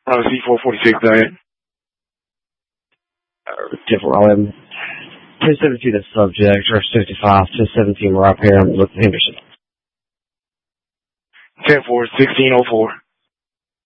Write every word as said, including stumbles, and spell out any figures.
Uh, C four forty-six, diet. Uh, different, um, two seventy-two, the subject, or fifty-five, two seventeen, we're up here with Henderson. ten four, sixteen oh four.